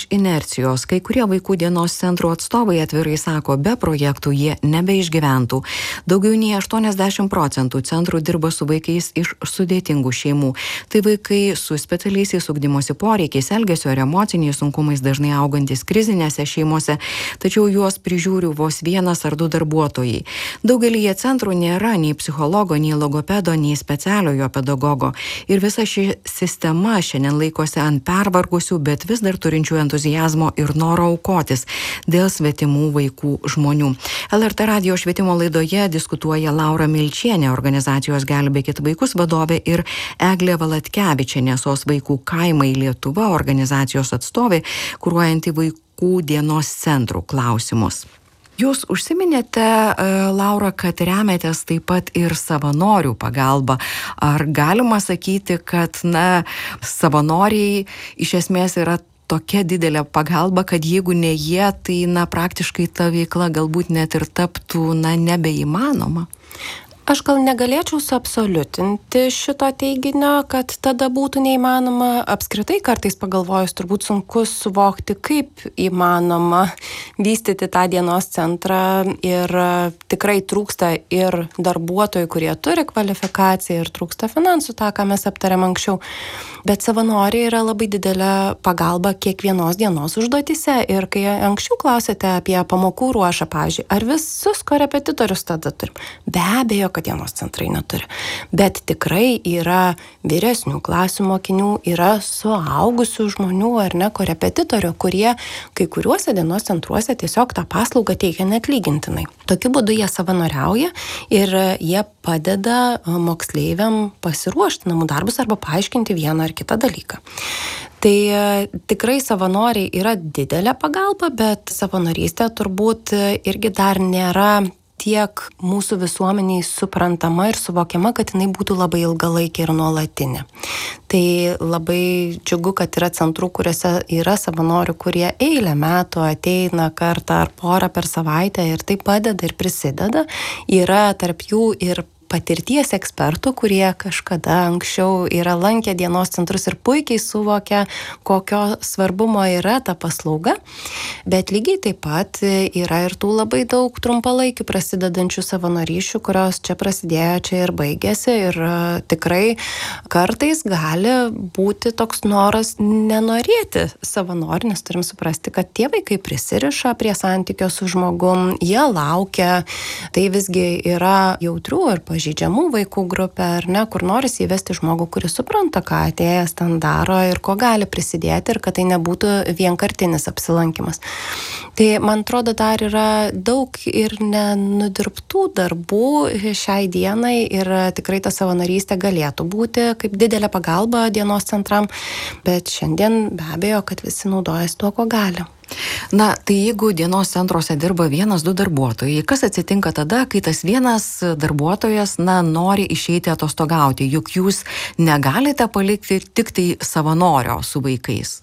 inercijos. Kai kurie vaikų dienos centrų atstovai atvirai sako, be projektų jie nebeišgyventų. Daugiau nei 80% centrų dirba su vaikais iš sudėtingų šeimų. Tai vaikai su specialiaisiais ugdymosi poreikiais, elgesio ir emociniais sunkumais dažnai augantis krizinėse šeimose, tačiau juos prižiūri vos vienas ar du darbuotojai. Daugelyje centrų nėra nei psichologo, nei logopedo, nei specialiojo pedagogo. Ir visa ši sistema šiandien laikosi ant pervargusių, bet vis dar turinčių entuziazmo ir noro aukotis dėl svetimų vaikų žmonių. LRT radijo švietimo laidoje diskutuoja Laura Milčienė, organizacijos Gelbėkit vaikus vadovė, ir Eglė Valatkevičienė, SOS vaikų kaimai Lietuva organizacijos atstovė, kuruojanti vaikų dienos centrų klausimus. Jūs užsiminėte, Laura, kad remiatės taip pat ir savanorių pagalba. Ar galima sakyti, kad savanoriai iš esmės yra tokia didelė pagalba, kad jeigu ne jie, tai praktiškai ta veikla galbūt net ir taptų nebeįmanoma? Aš gal negalėčiau suabsoliutinti šito teiginio, kad tada būtų neįmanoma. Apskritai kartais pagalvojus, turbūt sunku suvokti, kaip įmanoma vystyti tą dienos centrą, ir tikrai trūksta ir darbuotojų, kurie turi kvalifikaciją, ir trūksta finansų, tą, ką mes aptarėm anksčiau. Bet savanoriai yra labai didelė pagalba kiekvienos dienos užduotyse. Ir kai anksčiau klausėte apie pamokų ruošą, pavyzdžiui, ar visus korepetitorius tada turim? Be abejo, kad dienos centrai neturi. Bet tikrai yra vyresnių klasių mokinių, yra suaugusių žmonių ar ne korepetitorių, kurie kai kuriuose dienos centruose tiesiog tą paslaugą teikia neatlygintinai. Tokiu būdu jie savanoriauja ir jie padeda moksleiviam pasiruošti namų darbus arba paaiškinti vieną ar kitą dalyką. Tai tikrai savanoriai yra didelė pagalba, bet savanorystė turbūt irgi dar nėra tiek mūsų visuomeniai suprantama ir suvokiama, kad jinai būtų labai ilgalaikė ir nuolatinė. Tai labai džiugu, kad yra centrų, kuriuose yra savanorių, kurie eilę metų ateina kartą ar porą per savaitę ir tai padeda ir prisideda. Yra tarp jų ir patirties ekspertų, kurie kažkada anksčiau yra lankę dienos centrus ir puikiai suvokia, kokio svarbumo yra ta paslauga. Bet lygiai taip pat yra ir tų labai daug trumpalaikių prasidedančių savanorysčių, kurios čia prasidėjo, čia ir baigėsi. Ir tikrai kartais gali būti toks noras nenorėti savanorių, nes turim suprasti, kad tie vaikai prisiriša prie santykio su žmogum, jie laukia. Tai visgi yra jautrių ir pažeidžiamų vaikų grupė, ar ne, kur norisi įvesti žmogų, kuris supranta, ką atėjęs ten daro ir ko gali prisidėti, ir kad tai nebūtų vienkartinis apsilankimas. Tai, man atrodo, dar yra daug ir nenudirbtų darbų šiai dienai, ir tikrai ta savanorystė galėtų būti kaip didelė pagalba dienos centram, bet šiandien be abejo, kad visi naudojasi tuo, ko gali. Tai jeigu dienos centruose dirba 1-2 darbuotojai, kas atsitinka tada, kai tas vienas darbuotojas, nori išeiti atostogauti, juk jūs negalite palikti tik tai savanorio su vaikais?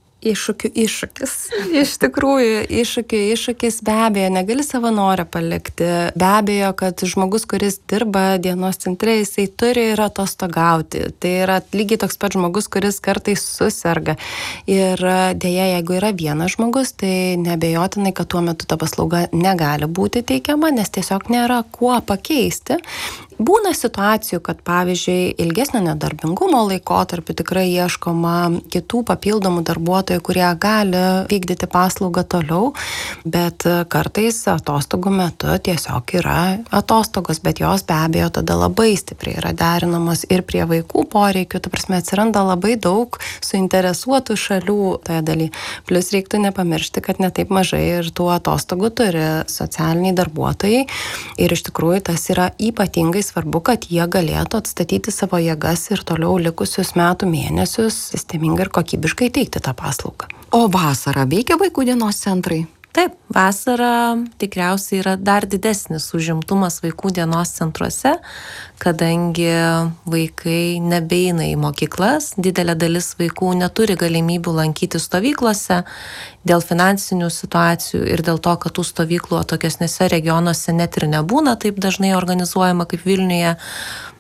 Iššūkis. Iš tikrųjų, iššūkis be abejo, negali savanorio palikti. Be abejo, kad žmogus, kuris dirba dienos centre, jisai turi ir atostogauti. Tai yra lygiai toks pat žmogus, kuris kartais suserga. Ir dėja, jeigu yra vienas žmogus, tai neabejotinai, kad tuo metu ta paslauga negali būti teikiama, nes tiesiog nėra kuo pakeisti. Būna situacijų, kad pavyzdžiui, ilgesnio nedarbingumo laikotarpiu tikrai ieškoma kitų papildomų darbuotojų, kurie gali vykdyti paslaugą toliau, bet kartais atostogų metu tiesiog yra atostogos, bet jos be abejo tada labai stipriai yra derinamos ir prie vaikų poreikių, ta prasme atsiranda labai daug suinteresuotų šalių toje dalyje. Plius reiktų nepamiršti, kad netaip mažai ir tų atostogų turi socialiniai darbuotojai, ir iš tikrųjų tas yra ypatingai svarbu, kad jie galėtų atstatyti savo jėgas ir toliau likusius metų mėnesius sistemingai ir kokybiškai teikti tą paslaugą. O vasarą veikia vaikų dienos centrai? Taip, vasarą tikriausiai yra dar didesnis užimtumas vaikų dienos centruose, kadangi vaikai nebeina į mokyklas, didelė dalis vaikų neturi galimybių lankyti stovyklose dėl finansinių situacijų ir dėl to, kad tų stovyklų tokiesnėse regionuose net ir nebūna taip dažnai organizuojama kaip Vilniuje.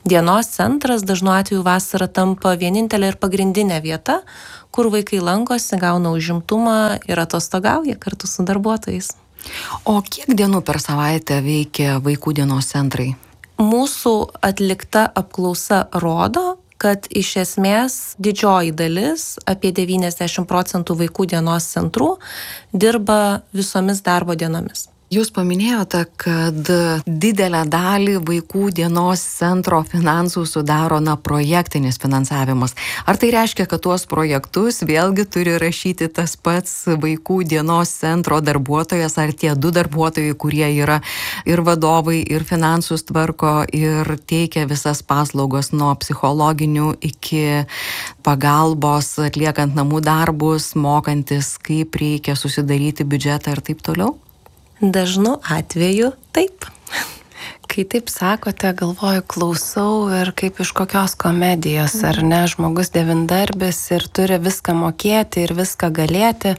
dienos centras dažnu atveju vasarą tampa vienintelė ir pagrindinė vieta, kur vaikai lankosi, gauna užimtumą ir atostogauja kartu su darbuotojais. O kiek dienų per savaitę veikia vaikų dienos centrai? Mūsų atlikta apklausa rodo, kad iš esmės didžioji dalis, apie 90% vaikų dienos centrų, dirba visomis darbo dienomis. Jūs paminėjote, kad didelę dalį vaikų dienos centro finansų sudaro projektinis finansavimas. Ar tai reiškia, kad tuos projektus vėlgi turi rašyti tas pats vaikų dienos centro darbuotojas, ar tie du darbuotojai, kurie yra ir vadovai, ir finansus tvarko, ir teikia visas paslaugos nuo psichologinių iki pagalbos, atliekant namų darbus, mokantis, kaip reikia susidaryti biudžetą ir taip toliau? Dažnu atveju taip. Kai taip sakote, galvoju, klausau ir kaip iš kokios komedijos, ar ne, žmogus devindarbis ir turi viską mokėti ir viską galėti.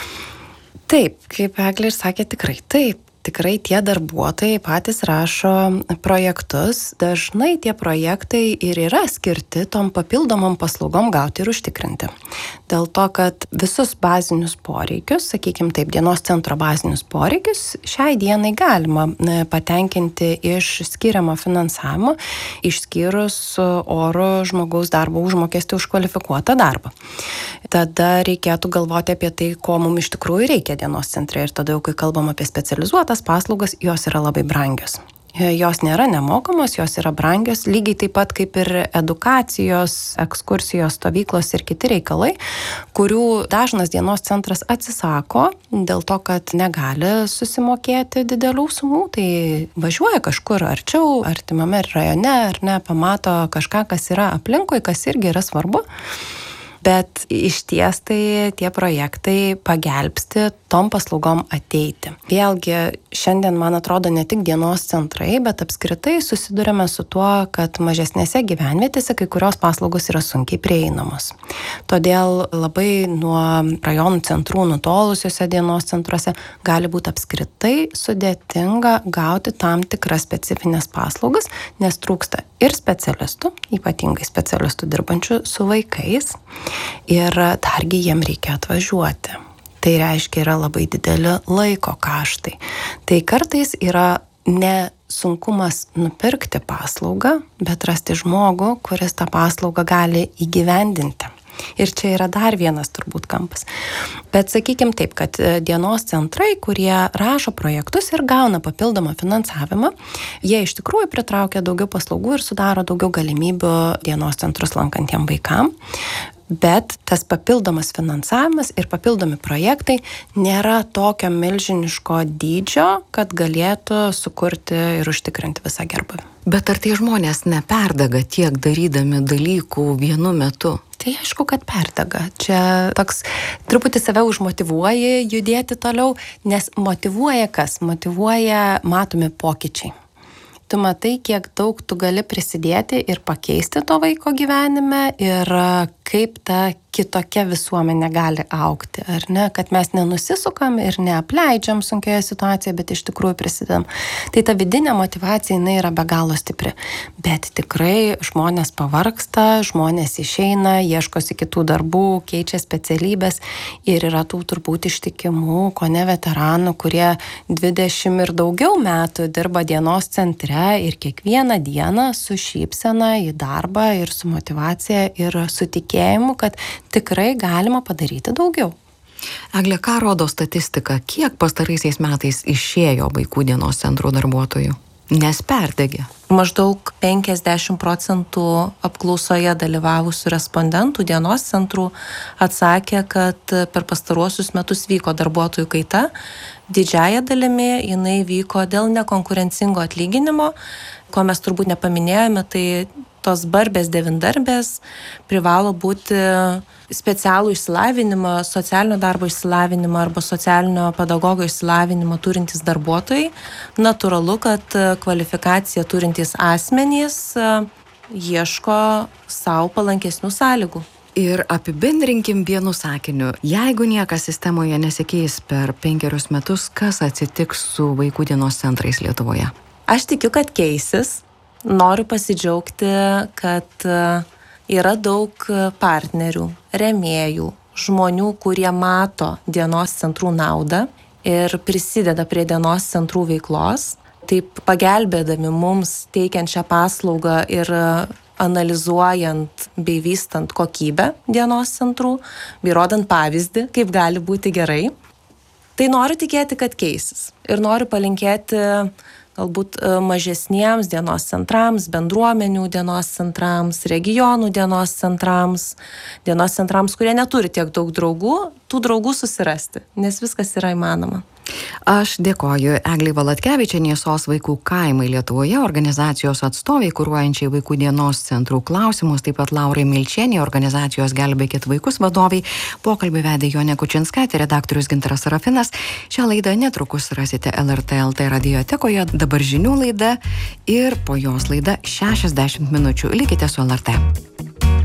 Taip, kaip Eglė ir sakė, tikrai taip. Tikrai tie darbuotojai patys rašo projektus, dažnai tie projektai ir yra skirti tom papildomom paslaugom gauti ir užtikrinti. Dėl to, kad visus bazinius poreikius, sakykime taip, dienos centro bazinius poreikius, šiai dienai galima patenkinti iš skiriamo finansavimo, išskyrus orų žmogaus darbo užmokestį už kvalifikuotą darbą. Tada reikėtų galvoti apie tai, ko mums iš tikrųjų reikia dienos centre, ir tada jau, kai kalbam apie specializuotas paslaugas, jos yra labai brangios. Jos nėra nemokamos, jos yra brangios, lygiai taip pat kaip ir edukacijos, ekskursijos, stovyklos ir kiti reikalai, kurių dažnas dienos centras atsisako dėl to, kad negali susimokėti didelių sumų, tai važiuoja kažkur arčiau, artimame rajone, ar ne, pamato kažką, kas yra aplinkui, kas irgi yra svarbu. Bet iš ties tai tie projektai pagelbsti tom paslaugom ateiti. Vėlgi, šiandien, man atrodo, ne tik dienos centrai, bet apskritai susidurime su tuo, kad mažesnėse gyvenvietėse kai kurios paslaugos yra sunkiai prieinamos. Todėl labai nuo rajonų centrų nutolusiuose dienos centruose gali būti apskritai sudėtinga gauti tam tikras specifines paslaugas, nes trūksta ir specialistų, ypatingai specialistų dirbančių su vaikais, ir dargi jiem reikia atvažiuoti. Tai reiškia, yra labai dideli laiko kaštai. Tai kartais yra ne sunkumas nupirkti paslaugą, bet rasti žmogų, kuris tą paslaugą gali įgyvendinti. Ir čia yra dar vienas turbūt kampas. Bet sakykime taip, kad dienos centrai, kurie rašo projektus ir gauna papildomą finansavimą, jie iš tikrųjų pritraukia daugiau paslaugų ir sudaro daugiau galimybių dienos centrus lankantiem vaikam. Bet tas papildomas finansavimas ir papildomi projektai nėra tokio milžiniško dydžio, kad galėtų sukurti ir užtikrinti visą gerbuvį. Bet ar tie žmonės neperdega tiek darydami dalykų vienu metu? Tai aišku, kad perdega. Čia toks truputį save užmotyvuoja judėti toliau, nes motyvuoja kas? Motyvuoja matomi pokyčiai. Tu matai, kiek daug tu gali prisidėti ir pakeisti to vaiko gyvenime ir kaip ta kitokia visuomenė gali augti, ar ne, kad mes nenusisukam ir neapleidžiam sunkioje situacijoje, bet iš tikrųjų prisidedam. Tai ta vidinė motyvacija, jinai yra be galo stipri, bet tikrai žmonės pavargsta, žmonės išeina, ieškosi kitų darbų, keičia specialybės ir yra tų turbūt ištikimų, kone veteranų, kurie 20 ir daugiau metų dirba dienos centre ir kiekvieną dieną su šypsena į darbą ir su motyvacija ir su tikėjimu, kad tikrai galima padaryti daugiau. Egle, ką rodo statistika, kiek pastaraisiais metais išėjo vaikų dienos centrų darbuotojų, nes perdegė? Maždaug 50% apklausoje dalyvavusių respondentų dienos centrų atsakė, kad per pastaruosius metus vyko darbuotojų kaita. Didžiąja dalimi jinai vyko dėl nekonkurencingo atlyginimo, ko mes turbūt nepaminėjome, tai tos barbės devindarbės privalo būti specialų išsilavinimą, socialinio darbo išsilavinimą arba socialinio pedagogo išsilavinimą turintys darbuotojai. Natūralu, kad kvalifikaciją turintys asmenys ieško savo palankesnių sąlygų. Ir apibendrinkim vienu sakiniu. Jeigu niekas sistemoje nesikeis per 5 metus, kas atsitiks su vaikų dienos centrais Lietuvoje? Aš tikiu, kad keisis. Noriu pasidžiaugti, kad yra daug partnerių, rėmėjų, žmonių, kurie mato dienos centrų naudą ir prisideda prie dienos centrų veiklos, taip pagelbėdami mums teikiant šią paslaugą ir analizuojant bei vystant kokybę dienos centrų, bei rodant pavyzdį, kaip gali būti gerai. Tai noriu tikėti, kad keisis. Ir noriu palinkėti galbūt mažesniems dienos centrams, bendruomenių dienos centrams, regionų dienos centrams, kurie neturi tiek daug draugų, tų draugų susirasti, nes viskas yra įmanoma. Aš dėkoju Eglei Valatkevičienei, SOS vaikų kaimai Lietuvoje organizacijos atstoviai, kuruojančiai vaikų dienos centrų klausimus, taip pat Laurai Milčienei, organizacijos Gelbėkit vaikus vadoviai. Pokalbį vedė Jonė Kučinskaitė, redaktorius Gintaras Sarafinas. Šią laidą netrukus rasite LRT LT radiotekoje, dabar žinių laida ir po jos laida 60 minučių. Likite su LRT.